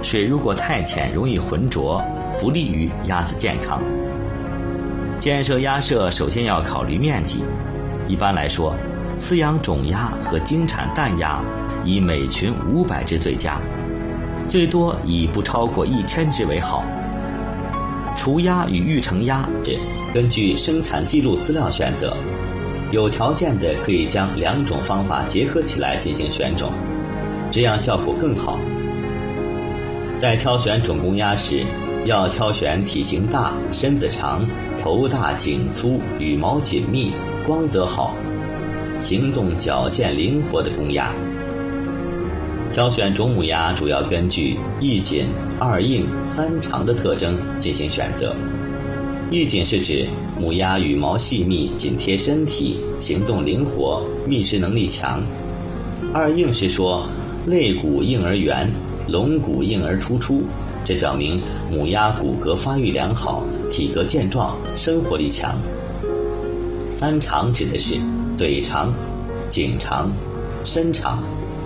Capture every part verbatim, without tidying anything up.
水如果太浅，容易浑浊，不利于鸭子健康。建设鸭舍首先要考虑面积，一般来说，饲养种鸭和精产蛋鸭以每群五百只最佳，最多以不超过一千只为好。雏鸭与育成鸭根据生产记录资料选择，有条件的可以将两种方法结合起来进行选种，这样效果更好。在挑选种公鸭时，要挑选体型大、身子长、头大颈粗、羽毛紧密、光泽好、行动矫健灵活的公鸭。挑选种母鸭主要根据一紧、二硬、三长的特征进行选择。一紧是指母鸭羽毛细密，紧贴身体，行动灵活，觅食能力强。二硬是说肋骨硬而圆，龙骨硬而突出，这表明母鸭骨骼发育良好，体格健壮，生活力强。三长指的是嘴长、颈长、身长。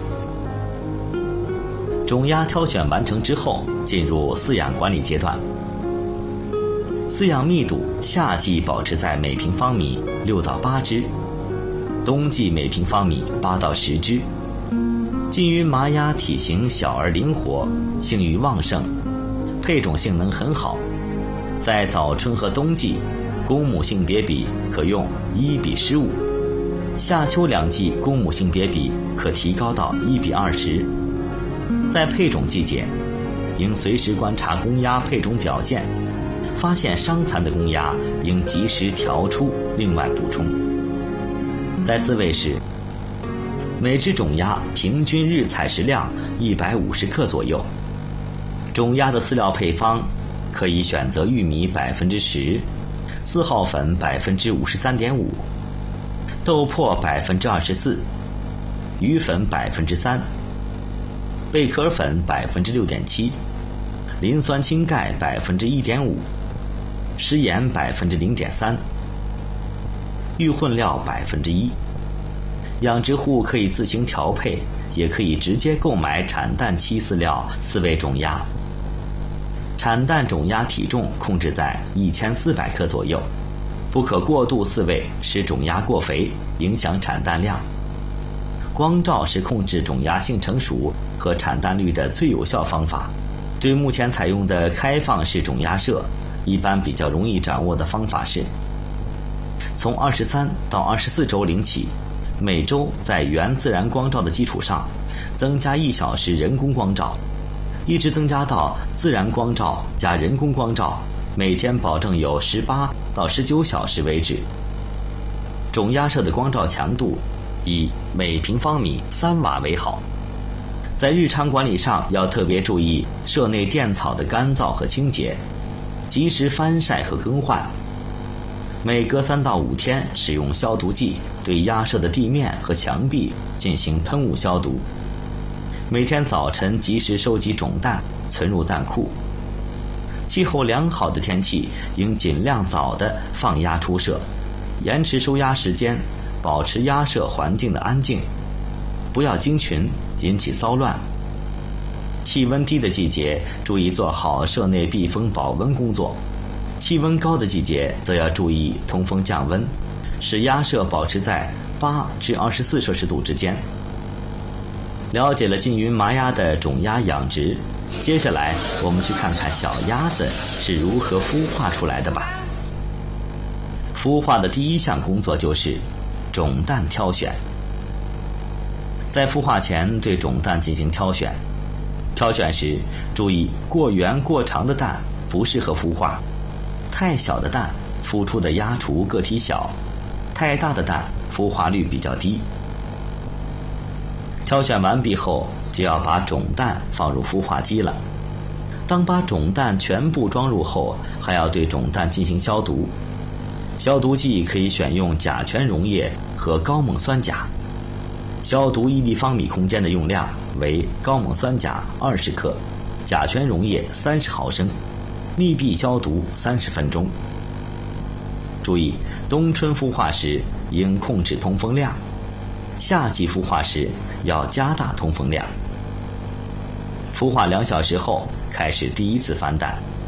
种鸭挑选完成之后，进入饲养管理阶段。饲养密度，夏季保持在每平方米六到八只，冬季每平方米八到十只。金云麻鸭体型小而灵活，性欲旺盛，配种性能很好。在早春和冬季，公母性别比可用一比十五，夏秋两季公母性别比可提高到一比二十。在配种季节，应随时观察公鸭配种表现，发现伤残的公鸭应及时调出，另外补充。在饲喂时，每只种鸭平均日采食量一百五十克左右。种鸭的饲料配方可以选择玉米百分之十，四号粉百分之五十三点五，豆粕百分之二十四，鱼粉百分之三，贝壳粉百分之六点七，磷酸氢钙百分之一点五，食盐百分之零点三，育混料百分之一。养殖户可以自行调配，也可以直接购买产蛋期饲料饲喂种鸭。产蛋种鸭体重控制在一千四百克左右，不可过度饲喂，使种鸭过肥，影响产蛋量。光照是控制种鸭性成熟和产蛋率的最有效方法。对目前采用的开放式种鸭舍，一般比较容易掌握的方法是：从二十三到二十四周龄起，每周在原自然光照的基础上，增加一小时人工光照，一直增加到自然光照加人工光照，每天保证有十八到十九小时为止。种鸭舍的光照强度以每平方米三瓦为好。在日常管理上要特别注意舍内垫草的干燥和清洁，及时翻晒和更换。每隔三到五天使用消毒剂对鸭舍的地面和墙壁进行喷雾消毒。每天早晨及时收集种蛋，存入蛋库。气候良好的天气应尽量早的放鸭出舍，延迟收鸭时间，保持鸭舍环境的安静，不要惊群引起骚乱。气温低的季节注意做好舍内避风保温工作，气温高的季节则要注意通风降温，使鸭舍保持在八至二十四摄氏度之间。了解了金云麻鸭的种鸭养殖，接下来我们去看看小鸭子是如何孵化出来的吧。孵化的第一项工作就是种蛋挑选。在孵化前对种蛋进行挑选，挑选时注意过圆过长的蛋不适合孵化，太小的蛋孵出的鸭雏个体小，太大的蛋孵化率比较低。挑选完毕后，就要把种蛋放入孵化机了。当把种蛋全部装入后，还要对种蛋进行消毒。消毒剂可以选用甲醛溶液和高锰酸钾。消毒一立方米空间的用量为高锰酸钾二十克，甲醛溶液三十毫升，密闭消毒三十分钟。注意，冬春孵化时应控制通风量，夏季孵化时要加大通风量。 孵化两小时后开始第一次翻蛋。